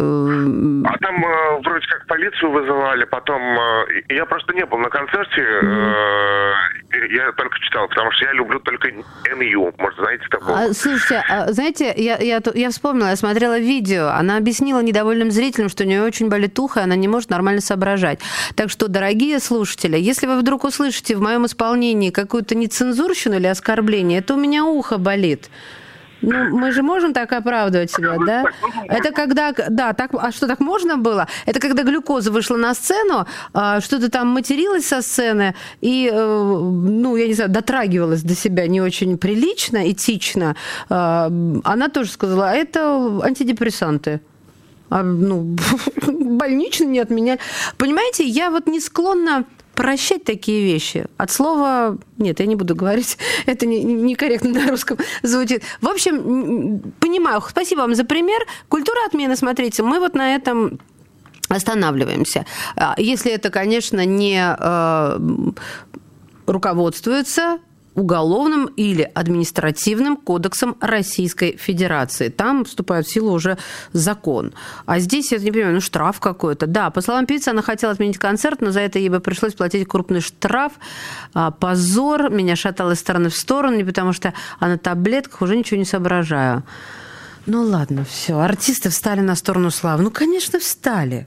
А там э, вроде как полицию вызывали, потом... Э, я просто не был на концерте, э, я только читал, потому что я люблю только эн ю, может, знаете такого? А, слушайте, а, знаете, я, я, я вспомнила, я смотрела видео, она объяснила недовольным зрителям, что у нее очень болит ухо, и она не может нормально соображать. Так что, дорогие слушатели, если вы вдруг услышите в моем исполнении какую-то нецензурщину или оскорбление, это у меня ухо болит. Ну, мы же можем так оправдывать себя, да? Это когда... Да, так... А что, так можно было? Это когда глюкоза вышла на сцену, что-то там материлась со сцены и, ну, я не знаю, дотрагивалась до себя не очень прилично, этично. Она тоже сказала, а это антидепрессанты. А, ну, больничный не отменяли. Понимаете, я вот не склонна прощать такие вещи. От слова... Нет, я не буду говорить. Это некорректно не на русском звучит. В общем, понимаю. Спасибо вам за пример. Культура отмены, смотрите, мы вот на этом останавливаемся. Если это, конечно, не э, руководствуется уголовным или административным кодексом Российской Федерации. Там вступает в силу уже закон. А здесь, я не понимаю, ну штраф какой-то. Да, по словам певицы, она хотела отменить концерт, но за это ей бы пришлось платить крупный штраф. Позор. Меня шатало из стороны в сторону, не потому что а на таблетках уже ничего не соображаю. Ну ладно, все. Артисты встали на сторону славы. Ну, конечно, встали.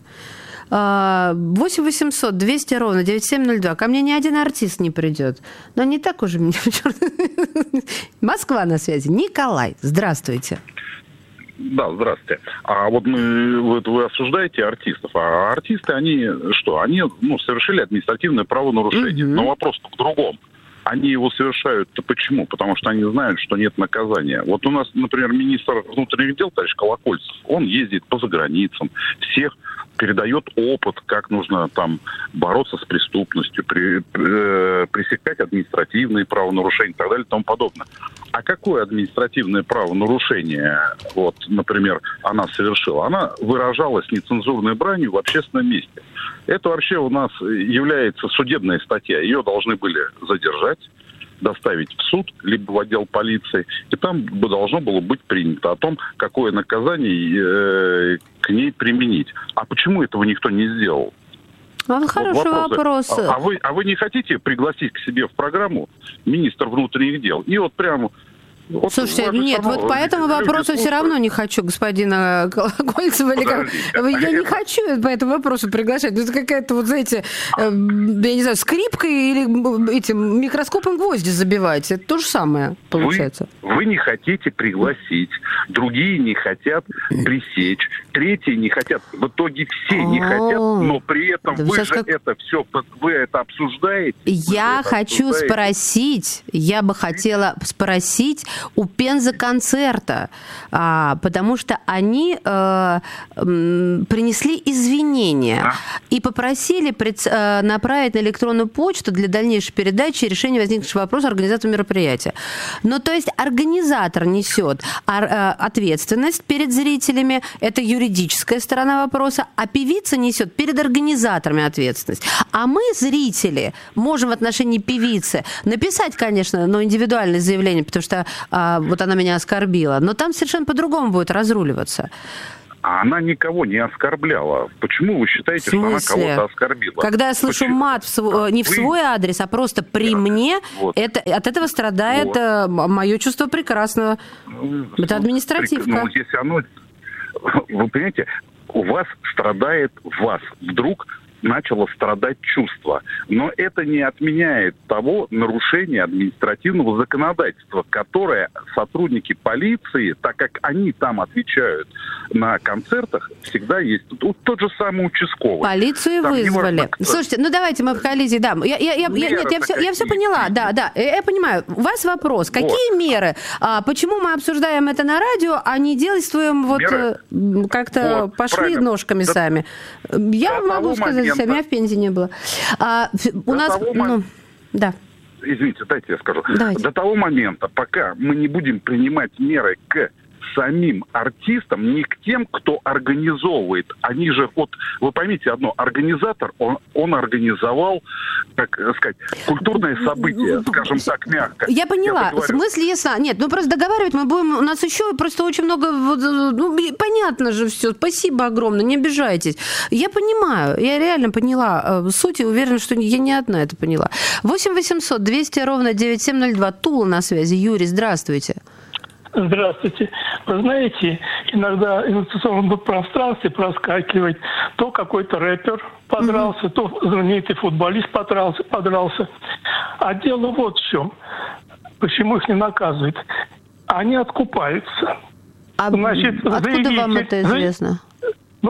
восемь восемьсот двести ровно девять семь ноль два. Ко мне ни один артист не придет. Но не так уже мне... Москва на связи. Николай, здравствуйте. Да, здравствуйте. А вот мы, вот вы осуждаете артистов, а артисты, они что? Они ну, совершили административное правонарушение. Mm-hmm. Но вопрос в другом. Они его совершают-то почему? Потому что они знают, что нет наказания. Вот у нас, например, министр внутренних дел, товарищ Колокольцев, он ездит по заграницам, всех передает опыт, как нужно там бороться с преступностью, при, э, пресекать административные правонарушения и так далее и тому подобное. А какое административное правонарушение, вот, например, она совершила? Она выражалась нецензурной бранью в общественном месте. Это вообще у нас является судебная статья. Ее должны были задержать, доставить в суд, либо в отдел полиции, и там бы должно было быть принято о том, какое наказание э, к ней применить. А почему этого никто не сделал? А, хороший вот вопрос. А, а, вы, а вы не хотите пригласить к себе в программу министра внутренних дел? И вот прямо Вот Слушайте, нет, равно, вот по этому вопросу все равно не хочу господина Колокольцева. Или как, я не хочу по этому вопросу приглашать. Это какая-то, вот знаете, я не знаю, скрипкой или этим микроскопом гвозди забивать. Это то же самое получается. Вы, вы не хотите пригласить, другие не хотят пресечь, третьи не хотят. В итоге все не хотят, но при этом вы же это все, вы это обсуждаете. Я хочу спросить, я бы хотела спросить у Пенза-концерта, а, потому что они а, м, принесли извинения а? и попросили пред, а, направить на электронную почту для дальнейшей передачи решения возникшего вопроса организатору мероприятия. Ну, то есть организатор несет а, а, ответственность перед зрителями, это юридическая сторона вопроса, а певица несет перед организаторами ответственность. А мы, зрители, можем в отношении певицы написать, конечно, но индивидуальное заявление, потому что а, вот она меня оскорбила, но там совершенно по-другому будет разруливаться. А она никого не оскорбляла. Почему вы считаете, что она кого-то оскорбила? Когда я слышу Почему? мат в свой, не в вы... свой адрес, а просто при да. мне, вот. это, от этого страдает вот. мое чувство прекрасного. Это административка. Ну, если оно... Вы понимаете, у вас страдает вас. Вдруг начало страдать чувство. Но это не отменяет того нарушения административного законодательства, которое сотрудники полиции, так как они там отвечают на концертах, всегда есть. Тут тот же самый участковый. Полицию там вызвали. Важно, Слушайте, ну давайте мы в коллизии, да. Я, я, я, нет, я все, я все поняла, да, да. Я, я понимаю. У вас вопрос. Какие вот. меры? А, почему мы обсуждаем это на радио, а не действуем вот меры? как-то вот, пошли правильно. ножками да. сами? Я До могу сказать, момента... меня в Пензе не было. А, у До нас, ну, мом... да. Извините, дайте я скажу. Давайте. До того момента, пока мы не будем принимать меры к самим артистам, не к тем, кто организовывает. Они же, вот, вы поймите одно, организатор, он, он организовал, как сказать, культурное событие, скажем так, мягко. Я поняла. В смысле, если... Нет, ну просто договаривать мы будем... У нас еще просто очень много... Ну, понятно же все. Спасибо огромное, не обижайтесь. Я понимаю, я реально поняла суть и уверена, что я не одна это поняла. восемь восемьсот двести ровно девять семь ноль два. Тула на связи. Юрий, здравствуйте. Здравствуйте. Вы знаете, иногда в информационном пространстве проскакивает то какой-то рэпер подрался, mm-hmm. то знаменитый футболист подрался, подрался. А дело вот в чем. Почему их не наказывают? Они откупаются. А Значит, откуда заявитель, вам это известно? Ну,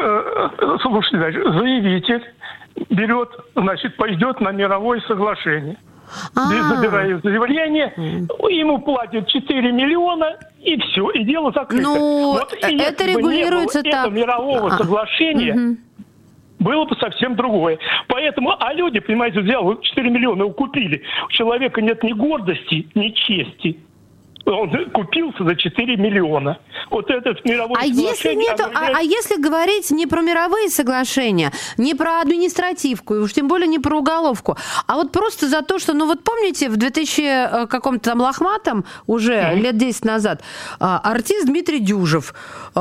слушайте, заявитель берет, значит, пойдет на мировое соглашение. А-а-а. Забирает заявление, ему платят четыре миллиона, и все, и дело закрыто. Ну, вот, это регулируется так. Этого мирового а. соглашения угу. было бы совсем другое. Поэтому, а люди, понимаете, взял четыре миллиона, купили. У человека нет ни гордости, ни чести. Он купился за четыре миллиона. Вот это мировое а соглашение... Если нету, а, а если говорить не про мировые соглашения, не про административку, и уж тем более не про уголовку, а вот просто за то, что, ну вот помните, в двухтысячном каком-то там лохматом, уже mm-hmm. лет десять назад, артист Дмитрий Дюжев,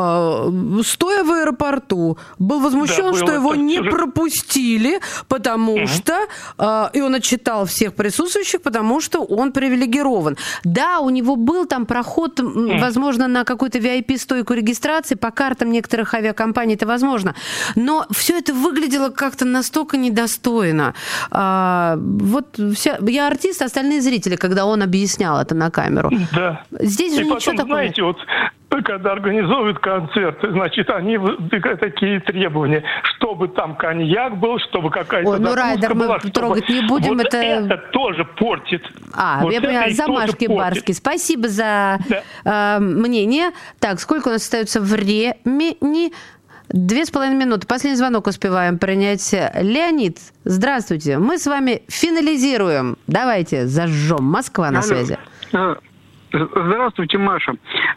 стоя в аэропорту, был возмущен, да, что его не же... пропустили, потому mm-hmm. что... И он отчитал всех присутствующих, потому что он привилегирован. Да, у него был Был там проход, возможно, на какую-то ви ай пи-стойку регистрации, по картам некоторых авиакомпаний это возможно. Но все это выглядело как-то настолько недостойно. А, вот вся... Я артист, остальные зрители, когда он объяснял это на камеру. Да. Здесь же И ничего потом, такого знаете, вот когда организовывают концерты, значит, они такие требования, чтобы там коньяк был, чтобы какая-то Ой, ну, Райдер, была, мы трогать не будем. Вот это... это тоже портит. А, вот я поняла, замашки барские. Спасибо за да. э, мнение. Так, сколько у нас остается времени? Две с половиной минуты. Последний звонок успеваем принять. Леонид, здравствуйте. Мы с вами финализируем. Давайте зажжем. Москва на Алло. связи. Здравствуйте, Маша.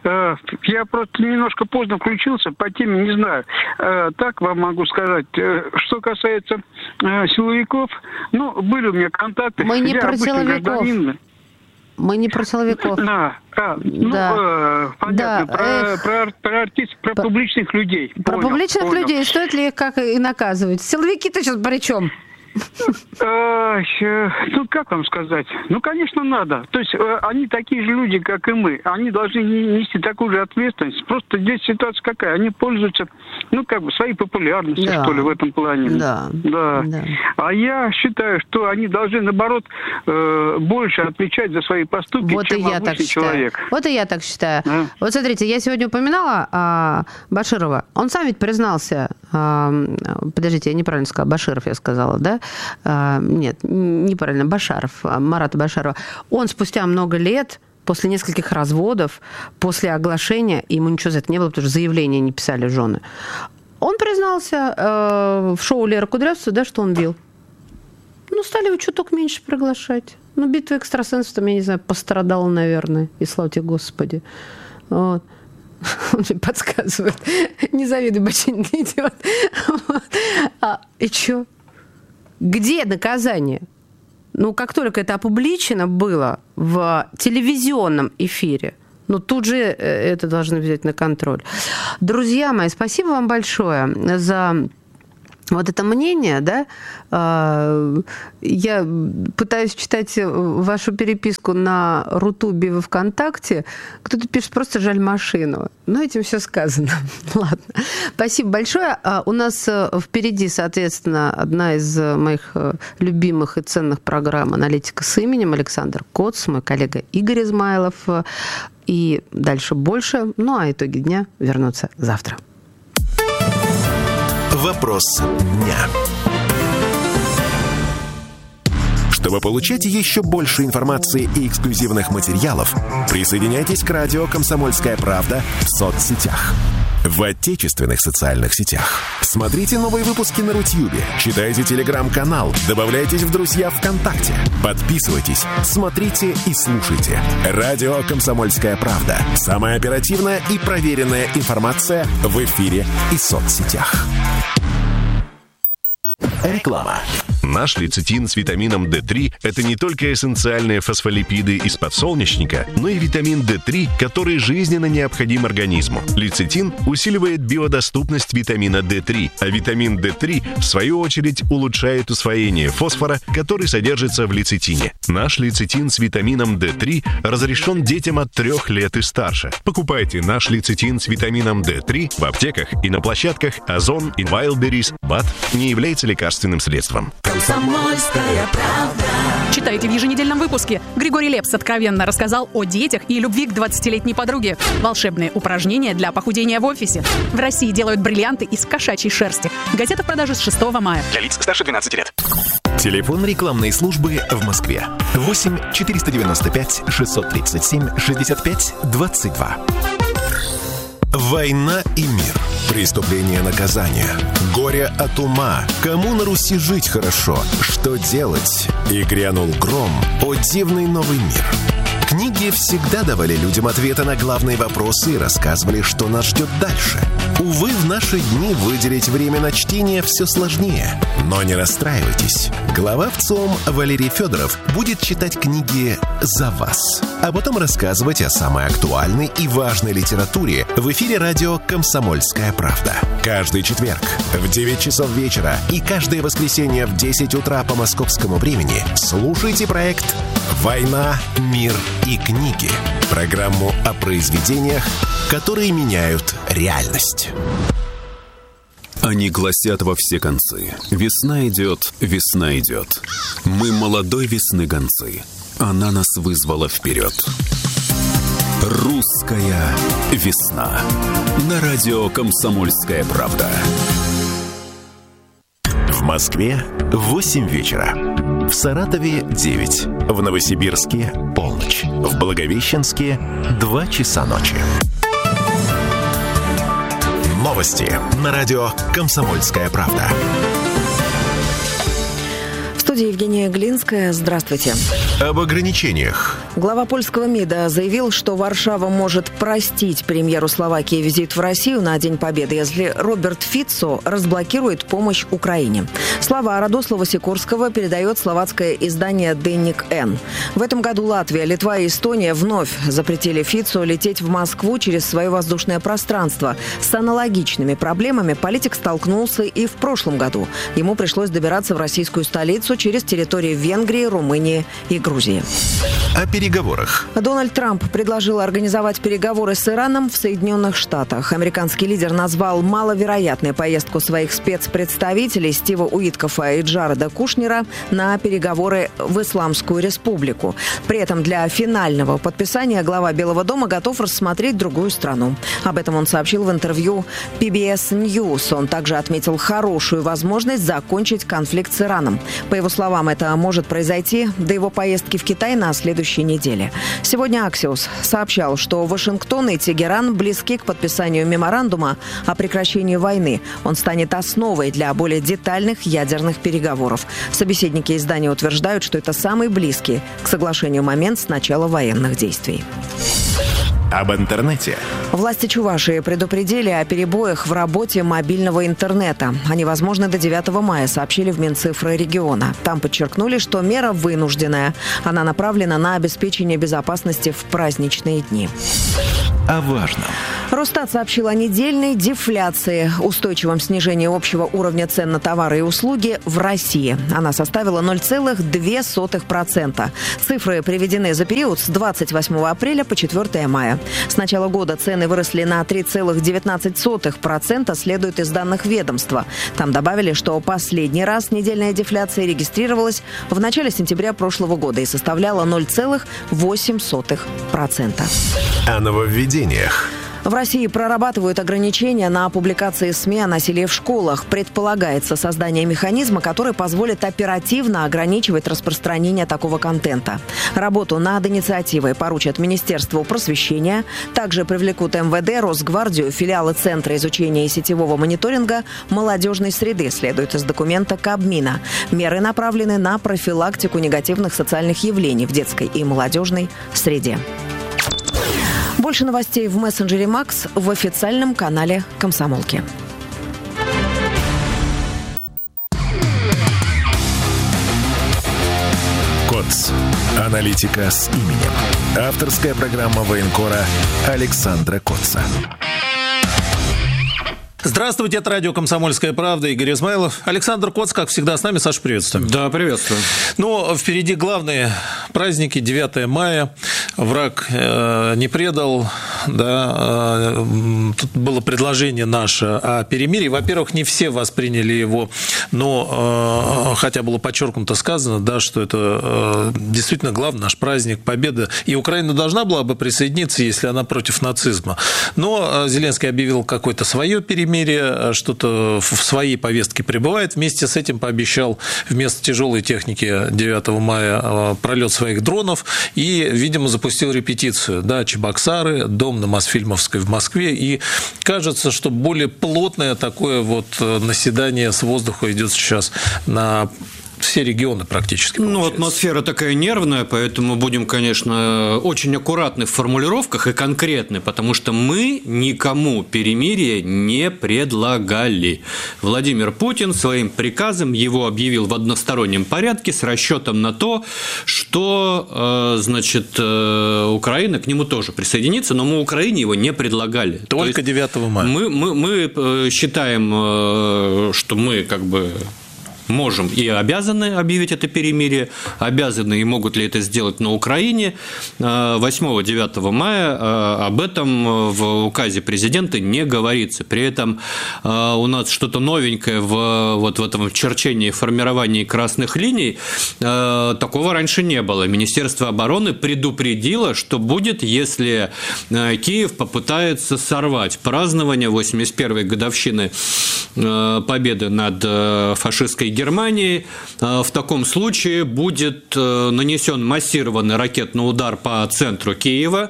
Я просто немножко поздно включился, по теме не знаю. Так вам могу сказать. Что касается силовиков, ну, были у меня контакты. Мы не я про силовиков. Гражданин. Мы не про силовиков. Да, а, ну, да. э, понятно, да. Про, про, про артистов, про, про публичных людей. Про понял, публичных понял. людей, стоит ли их как и наказывать? Силовики-то сейчас при чем? Ну, как вам сказать? Ну, конечно, надо. То есть они такие же люди, как и мы. Они должны нести такую же ответственность. Просто здесь ситуация какая? Они пользуются, ну, как бы, своей популярностью, да. что ли, в этом плане. Да. Да. да. А я считаю, что они должны, наоборот, больше отвечать за свои поступки, вот чем и я обычный так человек. Считаю. Вот и я так считаю. Да. Вот смотрите, я сегодня упоминала а, Баширова. Он сам ведь признался... А, подождите, я неправильно сказала. Баширов я сказала, да? А, нет, неправильно. Башаров. Марата Башарова. Он спустя много лет... После нескольких разводов, после оглашения, ему ничего за это не было, потому что заявления не писали жены. Он признался э, в шоу Леры Кудрявцева, да, что он бил. Ну, стали его чуток меньше приглашать. Ну, битва экстрасенсов, там, я не знаю, пострадала, наверное. И слава тебе, Господи. Вот. Он мне подсказывает. Не завидуй, ботинок идет. Вот. А, и что? Где наказание? Ну, как только это опубличено было в телевизионном эфире, ну, тут же это должны взять на контроль. Друзья мои, спасибо вам большое за вот это мнение, да. Я пытаюсь читать вашу переписку на Рутубе во ВКонтакте. Кто-то пишет, просто жаль машину. Ну, этим все сказано. Ладно. Спасибо большое. У нас впереди, соответственно, одна из моих любимых и ценных программ «Аналитика с именем». Александр Коц, мой коллега Игорь Измайлов. И дальше больше. Ну, а итоги дня вернутся завтра. Вопрос дня. Чтобы получать еще больше информации и эксклюзивных материалов, присоединяйтесь к радио «Комсомольская правда» в соцсетях. В отечественных социальных сетях. Смотрите новые выпуски на Рутьюбе, читайте телеграм-канал, добавляйтесь в друзья ВКонтакте, подписывайтесь, смотрите и слушайте. Радио «Комсомольская правда». Самая оперативная и проверенная информация в эфире и соцсетях. Реклама. Наш лецитин с витамином дэ три – это не только эссенциальные фосфолипиды из подсолнечника, но и витамин дэ три, который жизненно необходим организму. Лецитин усиливает биодоступность витамина дэ три, а витамин дэ три, в свою очередь, улучшает усвоение фосфора, который содержится в лецитине. Наш лецитин с витамином дэ три разрешен детям от трех лет и старше. Покупайте наш лецитин с витамином дэ три в аптеках и на площадках Озон и Wildberries. БАД не является лекарственным средством. Комсомольская правда. Читайте в еженедельном выпуске. Григорий Лепс откровенно рассказал о детях и любви к двадцатилетней подруге. Волшебные упражнения для похудения в офисе. В России делают бриллианты из кошачьей шерсти. Газета в продаже с шестого мая. Для лиц старше двенадцати лет. Телефон рекламной службы в Москве. восемь четыреста девяносто пять шестьсот тридцать семь шестьдесят пять двадцать два. Война и мир. Преступление, наказание. Горе от ума. Кому на Руси жить хорошо? Что делать? И грянул гром. О дивный новый мир. Книги всегда давали людям ответы на главные вопросы и рассказывали, что нас ждет дальше. Увы, в наши дни выделить время на чтение все сложнее. Но не расстраивайтесь. Глава ВЦИОМ Валерий Федоров будет читать книги за вас, а потом рассказывать о самой актуальной и важной литературе в эфире радио «Комсомольская правда». Каждый четверг в девять часов вечера и каждое воскресенье в десять утра по московскому времени слушайте проект «Война, мир и книги». Программу о произведениях, которые меняют реальность. Они гласят во все концы: весна идет, весна идет. Мы молодой весны гонцы. Она нас вызвала вперед. Русская весна. На радио «Комсомольская правда». В Москве восемь вечера. В Саратове девять. В Новосибирске полночь. В Благовещенске два часа ночи. Новости на радио «Комсомольская правда». В студии Евгения Глинская. Здравствуйте. об ограничениях. Глава польского МИДа заявил, что Варшава может простить премьеру Словакии визит в Россию на День Победы, если Роберт Фицо разблокирует помощь Украине. Слова Радослава Сикорского передает словацкое издание «Денник Н». В этом году Латвия, Литва и Эстония вновь запретили Фицо лететь в Москву через свое воздушное пространство. С аналогичными проблемами политик столкнулся и в прошлом году. Ему пришлось добираться в российскую столицу через территории Венгрии, Румынии и Грузии. О переговорах. Дональд Трамп предложил организовать переговоры с Ираном в Соединенных Штатах. Американский лидер назвал маловероятной поездку своих спецпредставителей Стива Уиткофа и Джареда Кушнера на переговоры в Исламскую Республику. При этом для финального подписания глава Белого дома готов рассмотреть другую страну. Об этом он сообщил в интервью пи би эс News. Он также отметил хорошую возможность закончить конфликт с Ираном. По его словам, это может произойти до его поездки в Китай на следующей неделе. Сегодня Axios сообщал, что Вашингтон и Тегеран близки к подписанию меморандума о прекращении войны. Он станет основой для более детальных ядерных переговоров. Собеседники издания утверждают, что это самый близкий к соглашению момент с начала военных действий. Об интернете. Власти Чувашии предупредили о перебоях в работе мобильного интернета. Они возможны до девятого мая, сообщили в Минцифры региона. Там подчеркнули, что мера вынужденная. Она направлена на обеспечение безопасности в праздничные дни. О важном. Росстат сообщил о недельной дефляции, устойчивом снижении общего уровня цен на товары и услуги в России. Она составила ноль целых две сотых процента. Цифры приведены за период с двадцать восьмого апреля по четвёртого мая. С начала года цены выросли на три целых девятнадцать сотых процента, следует из данных ведомства. Там добавили, что последний раз недельная дефляция регистрировалась в начале сентября прошлого года и составляла ноль целых восемь сотых процента. О нововведениях. В России прорабатывают ограничения на публикации СМИ о насилии в школах. Предполагается создание механизма, который позволит оперативно ограничивать распространение такого контента. Работу над инициативой поручат Министерству просвещения. Также привлекут эм вэ дэ, Росгвардию, филиалы Центра изучения и сетевого мониторинга молодежной среды, следует из документа Кабмина. Меры направлены на профилактику негативных социальных явлений в детской и молодежной среде. Больше новостей в мессенджере Макс в официальном канале «Комсомолки». КОЦ. Аналитика с именем. Авторская программа военкора Александра Котца. Здравствуйте, это радио «Комсомольская правда», Игорь Измайлов. Александр Коц, как всегда, с нами. Саша, приветствуем. Да, приветствую. Ну, впереди главные праздники, девятого мая. Враг э, не предал, да. Э, тут было предложение наше о перемирии. Во-первых, не все восприняли его, но э, хотя было подчеркнуто сказано, да, что это э, действительно главный наш праздник, победа. И Украина должна была бы присоединиться, если она против нацизма. Но э, Зеленский объявил какое-то свое перемирие, что-то в своей повестке пребывает. Вместе с этим пообещал вместо тяжелой техники девятого мая пролет своих дронов и, видимо, запустил репетицию. Да, Чебоксары, дом на Мосфильмовской в Москве. И кажется, что более плотное такое вот наседание с воздуха идет сейчас на все регионы практически. Ну, атмосфера такая нервная, поэтому будем, конечно, очень аккуратны в формулировках и конкретны, потому что мы никому перемирие не предлагали. Владимир Путин своим приказом его объявил в одностороннем порядке с расчетом на то, что, значит, Украина к нему тоже присоединится, но мы Украине его не предлагали. Только девятого мая. Мы, мы, мы считаем, что мы как бы можем и обязаны объявить это перемирие, обязаны и могут ли это сделать на Украине. восьмого-девятого мая об этом в указе президента не говорится. При этом у нас что-то новенькое в, вот в этом черчении, формировании красных линий, такого раньше не было. Министерство обороны предупредило, что будет, если Киев попытается сорвать празднование восемьдесят первой годовщины победы над фашистской Германии, в таком случае будет нанесен массированный ракетный удар по центру Киева,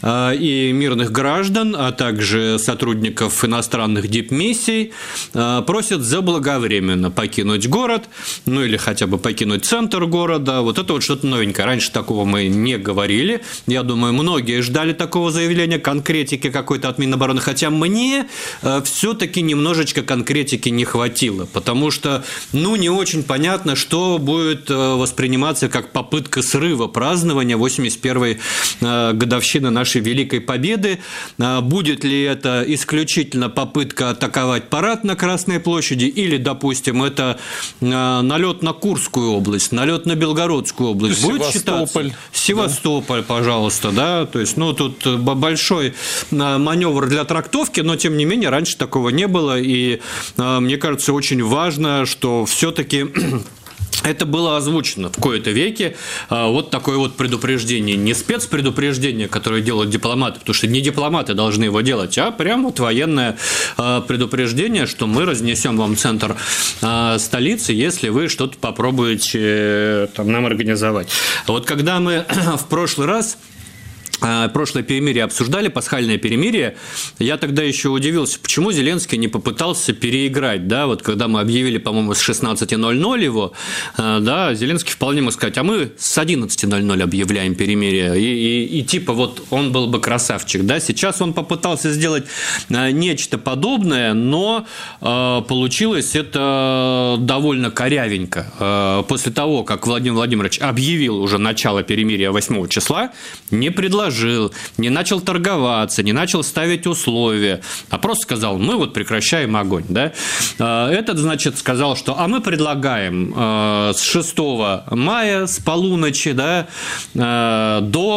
и мирных граждан, а также сотрудников иностранных дипмиссий просят заблаговременно покинуть город, ну или хотя бы покинуть центр города. Вот это вот что-то новенькое. Раньше такого мы не говорили. Я думаю, многие ждали такого заявления, конкретики какой-то от Минобороны, хотя мне все-таки немножечко конкретики не хватило, потому что, ну, не очень понятно, что будет восприниматься как попытка срыва празднования восемьдесят первой годовщины нашей Великой Победы. Будет ли это исключительно попытка атаковать парад на Красной площади или, допустим, это налет на Курскую область, налет на Белгородскую область? Будет Севастополь. считаться? Севастополь, да. Пожалуйста, да, то есть, ну, тут большой маневр для трактовки, но, тем не менее, раньше такого не было, и мне кажется, очень важно, что все-таки это было озвучено в кои-то веке, вот такое вот предупреждение, не спецпредупреждение, которое делают дипломаты, потому что не дипломаты должны его делать, а прям вот военное предупреждение, что мы разнесем вам центр столицы, если вы что-то попробуете там нам организовать. Вот когда мы в прошлый раз прошлое перемирие обсуждали, пасхальное перемирие, я тогда еще удивился, почему Зеленский не попытался переиграть, да, вот когда мы объявили, по-моему, с шестнадцати ноль-ноль его, да, Зеленский вполне мог сказать, а мы с одиннадцати ноль-ноль объявляем перемирие, и, и, и типа вот он был бы красавчик, да, сейчас он попытался сделать нечто подобное, но э, получилось это довольно корявенько. Э, после того, как Владимир Владимирович объявил уже начало перемирия восьмого числа, не предложил, не начал торговаться, не начал ставить условия, а просто сказал, мы вот прекращаем огонь. Да? Этот, значит, сказал, что а мы предлагаем с шестого мая с полуночи, да, до